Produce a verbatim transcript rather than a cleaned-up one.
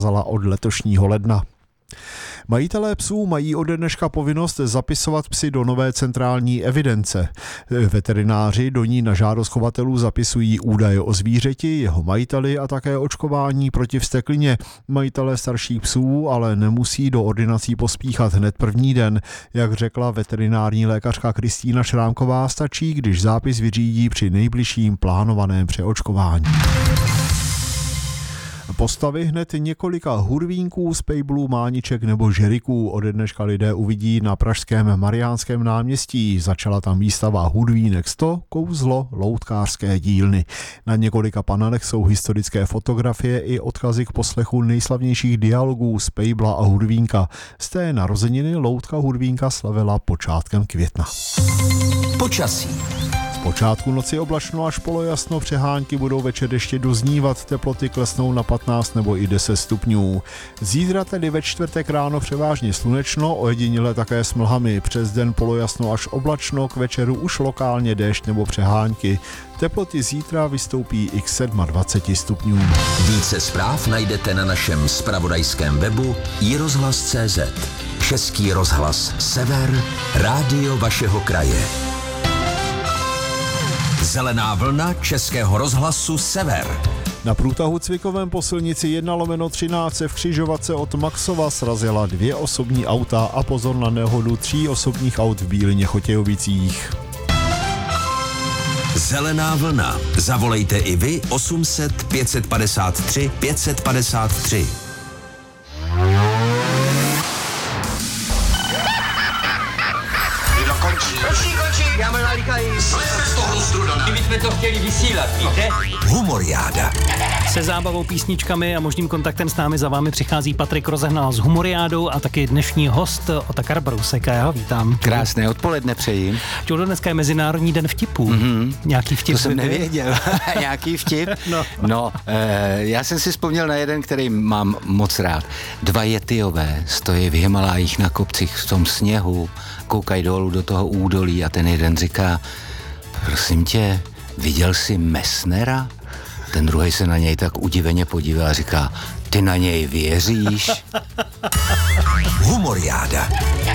od letošního ledna. Majitelé psů mají ode dneška povinnost zapisovat psy do nové centrální evidence. Veterináři do ní na žádost chovatelů zapisují údaje o zvířeti, jeho majiteli a také očkování proti vzteklině. Majitelé starších psů ale nemusí do ordinací pospíchat hned první den. Jak řekla veterinární lékařka Kristýna Šrámková, stačí, když zápis vyřídí při nejbližším plánovaném přeočkování. Postavy hned několika hurvínků, spejblů, mániček nebo žeriků ode dneška lidé uvidí na pražském Mariánském náměstí. Začala tam výstava Hudvínek sto, kouzlo loutkářské dílny. Na několika panelech jsou historické fotografie i odkazy k poslechu nejslavnějších dialogů spejbla a hudvínka. Z té narozeniny loutka hudvínka slavila počátkem května. Počasí. Počátku noci oblačno až polojasno, přehánky budou večer ještě doznívat, teploty klesnou na patnáct nebo i deset stupňů. Zítra tedy ve čtvrtek ráno převážně slunečno, ojediněle také s mlhami, přes den polojasno až oblačno, k večeru už lokálně déšť nebo přehánky. Teploty zítra vystoupí i k dvaceti sedmi stupňům. Více zpráv najdete na našem zpravodajském webu i rozhlas tečka cé zet. Český rozhlas Sever, rádio vašeho kraje. Zelená vlna Českého rozhlasu Sever. Na průtahu Cvikovém po silnici jedna lomeno třináct se v křižovatce od Maxova srazila dvě osobní auta a pozor na nehodu tří osobních aut v Bílině Chotějovicích. Zelená vlna. Zavolejte i vy osm set pět padesát tři pět padesát tři. Končí, končí, já mám nalíkají. Slejte z toho strudané. My jsme to chtěli vysílat, víte? Humoriáda. Se zábavou, písničkami a možným kontaktem s námi za vámi přichází Patrik Rozehnal s Humoriádou a taky dnešní host Otakar Brousek. A já ho vítám. Krásné odpoledne přeji. Čudo, dneska je Mezinárodní den vtipů. Mm-hmm. Nějaký vtip? To jsem nevěděl. Nějaký vtip? No, no e, já jsem si vzpomněl na jeden, který mám moc rád. Dva Yetiové stojí v Himalájích na kopcích v tom sněhu, koukají dolů do toho údolí a ten jeden říká: prosím tě, viděl jsi Messnera? Ten druhý se na něj tak udiveně podívá a říká: ty na něj věříš? Humoriáda.